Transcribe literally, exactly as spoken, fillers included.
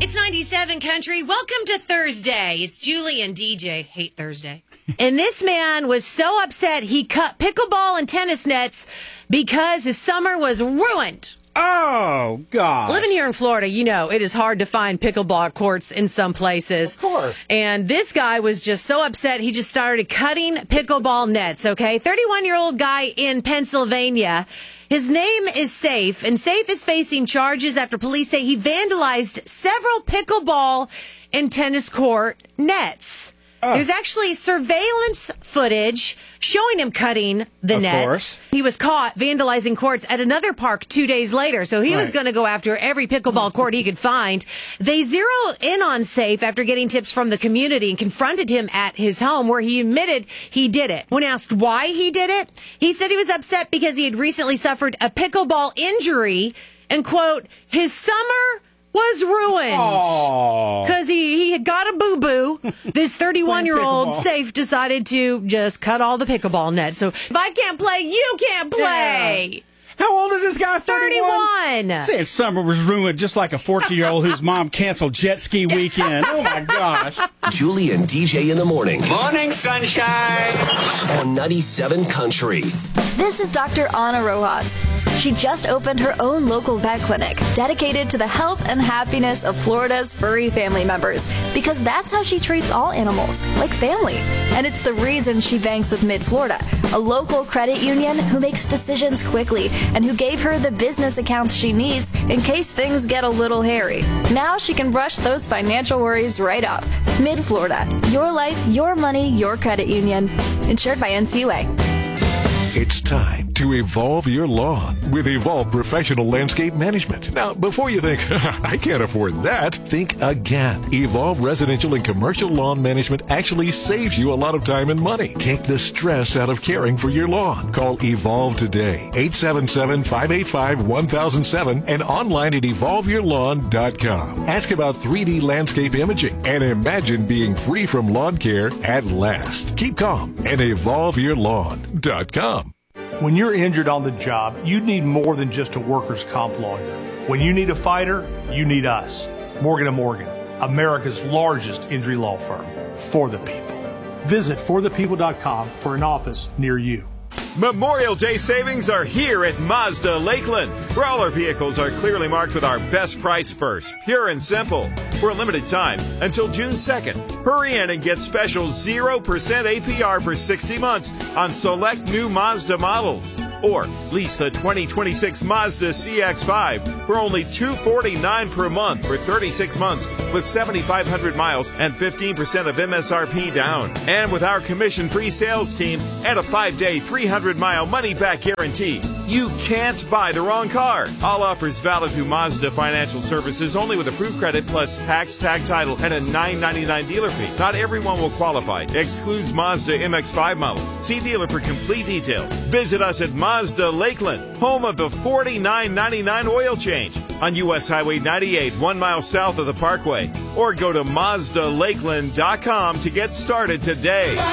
It's ninety-seven Country. Welcome to Thursday. It's Julie and D J. Hate Thursday. And this man was so upset he cut pickleball and tennis nets because his summer was ruined. Oh, God. Living here in Florida, you know, it is hard to find pickleball courts in some places. Of course. And this guy was just so upset, he just started cutting pickleball nets, okay? thirty-one-year-old guy in Pennsylvania. His name is Saif, and Saif is facing charges after police say he vandalized several pickleball and tennis court nets. Oh. There's actually surveillance footage showing him cutting the of nets. Course. He was caught vandalizing courts at another park two days later, so he right. was going to go after every pickleball court he could find. They zeroed in on Saif after getting tips from the community and confronted him at his home, where he admitted he did it. When asked why he did it, he said he was upset because he had recently suffered a pickleball injury and, quote, his summer was ruined because he, he had got a boo-boo. This thirty-one-year-old Saif decided to just cut all the pickleball nets. So if I can't play, you can't play. Yeah. How old is this guy? thirty-one. Saying summer was ruined just like a fourteen-year-old whose mom canceled jet ski weekend. Oh, my gosh. Julie and D J in the morning. Morning, sunshine. On ninety-seven Country. This is Doctor Ana Rojas. She just opened her own local vet clinic dedicated to the health and happiness of Florida's furry family members, because that's how she treats all animals, like family. And it's the reason she banks with Mid-Florida, a local credit union who makes decisions quickly and who gave her the business accounts she needs in case things get a little hairy. Now she can brush those financial worries right off. Mid-Florida, your life, your money, your credit union. Insured by N C U A. It's time to evolve your lawn with Evolve Professional Landscape Management. Now, before you think, I can't afford that, think again. Evolve Residential and Commercial Lawn Management actually saves you a lot of time and money. Take the stress out of caring for your lawn. Call Evolve today, eight seven seven, five eight five, one thousand seven, and online at evolve your lawn dot com. Ask about three D landscape imaging and imagine being free from lawn care at last. Keep calm and evolve your lawn dot com. When you're injured on the job, you need more than just a workers' comp lawyer. When you need a fighter, you need us. Morgan and Morgan, America's largest injury law firm. For the people. Visit for the people dot com for an office near you. Memorial Day savings are here at Mazda Lakeland, where all our vehicles are clearly marked with our best price first, pure and simple. For a limited time, until June second, hurry in and get special zero percent A P R for sixty months on select new Mazda models. Or lease the twenty twenty-six Mazda C X five for only two hundred forty-nine dollars per month for thirty-six months with seven thousand five hundred miles and fifteen percent of M S R P down. And with our commission-free sales team and a five-day, three hundred mile money-back guarantee, you can't buy the wrong car. All offers valid through Mazda Financial Services, only with approved credit plus tax, tag title, and a nine ninety-nine dealer fee. Not everyone will qualify. Excludes Mazda M X five model. See dealer for complete details. Visit us at Mazda Lakeland, home of the forty-nine ninety-nine oil change on U S Highway ninety-eight, one mile south of the Parkway. Or go to Mazda Lakeland dot com to get started today.